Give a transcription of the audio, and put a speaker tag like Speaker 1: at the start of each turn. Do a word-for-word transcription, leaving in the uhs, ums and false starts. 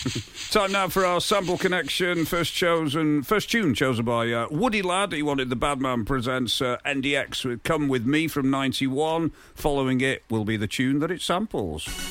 Speaker 1: Time now for our sample connection. First chosen, first tune chosen by uh, Woody Ladd. He wanted the Badman presents uh, N D X with Come With Me from ninety-one. Following it will be the tune that it samples.